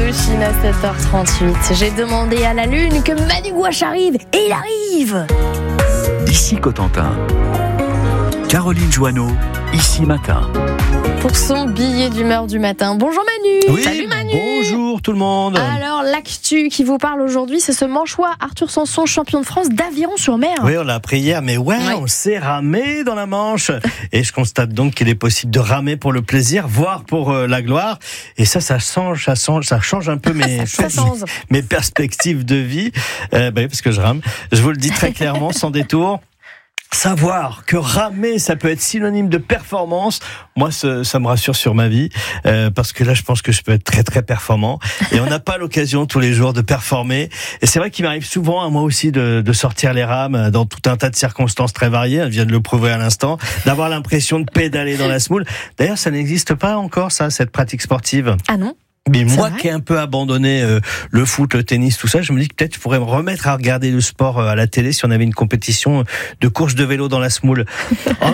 Indochine à 7h38. J'ai demandé à la Lune que Manu Gouache arrive et il arrive. Ici Cotentin. Caroline Joanneau, ici Matin. Pour son billet d'humeur du matin. Bonjour Manu. Oui, salut Manu. Bonjour tout le monde. Alors l'actu qui vous parle aujourd'hui, c'est ce manchois Arthur Sanson, champion de France d'aviron sur mer. Oui, on l'a appris hier, mais on s'est ramé dans la Manche. Et je constate donc qu'il est possible de ramer pour le plaisir, voire pour la gloire. Et ça change un peu mes perspectives de vie. Parce que je rame. Je vous le dis très clairement, sans détour. Savoir que ramer, ça peut être synonyme de performance, moi ça me rassure sur ma vie, parce que là je pense que je peux être très très performant, et on n'a pas l'occasion tous les jours de performer. Et c'est vrai qu'il m'arrive souvent à moi aussi de sortir les rames dans tout un tas de circonstances très variées, elle vient de le prouver à l'instant, d'avoir l'impression de pédaler dans la semoule. D'ailleurs ça n'existe pas encore ça, cette pratique sportive. Ah non? Mais moi qui ai un peu abandonné le foot, le tennis, tout ça, je me dis que peut-être je pourrais me remettre à regarder le sport à la télé si on avait une compétition de course de vélo dans la semoule.